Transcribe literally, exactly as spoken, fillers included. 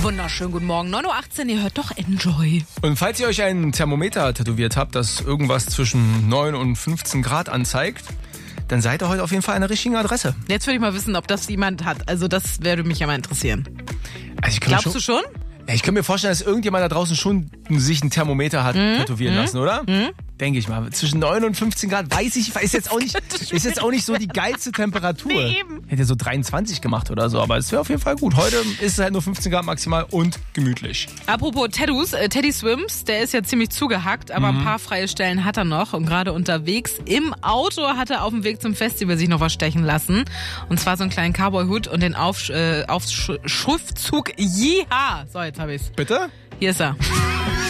Wunderschönen guten Morgen, neun Uhr achtzehn, ihr hört doch Enjoy. Und falls ihr euch ein Thermometer tätowiert habt, das irgendwas zwischen neun und fünfzehn Grad anzeigt, dann seid ihr heute auf jeden Fall an der richtigen Adresse. Jetzt würde ich mal wissen, ob das jemand hat. Also das würde mich ja mal interessieren. Also ich kann Glaubst mir du schon, schon? Ja, ich kann mir vorstellen, dass irgendjemand da draußen schon sich ein Thermometer hat Mhm. tätowieren Mhm. lassen, oder? Mhm. Denke ich mal. Zwischen neun und fünfzehn Grad, weiß ich, ist jetzt auch nicht, ist jetzt auch nicht so die geilste Temperatur. Nee, eben. Hätte so dreiundzwanzig gemacht oder so, aber es wäre auf jeden Fall gut. Heute ist es halt nur fünfzehn Grad maximal und gemütlich. Apropos Tattoos, äh, Teddy Swims, der ist ja ziemlich zugehackt, aber Mhm. ein paar freie Stellen hat er noch. Und gerade unterwegs im Auto hat er auf dem Weg zum Festival sich noch was stechen lassen. Und zwar so einen kleinen Cowboy-Hut und den Auf, äh, Aufschriftzug Yeehaw. So, jetzt habe ich's. Bitte? Hier ist er.